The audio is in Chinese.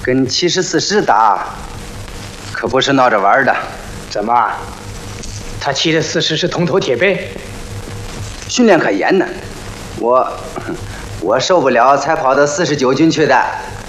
跟74师打，可不是闹着玩的。 怎么？他74师是铜头铁背？ 训练可严呢，我受不了，才跑到49军去的。